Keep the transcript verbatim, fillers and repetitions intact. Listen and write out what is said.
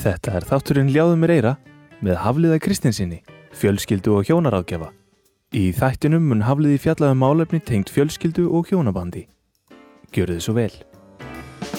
Þetta er þátturinn Ljáðu mér eyra með Hafliða Kristinssyni, fjölskyldu og hjónaráðgjafa. Í þættinum mun Hafliði fjalla um málefni tengd fjölskyldu og hjónabandi. Gjörið svo vel.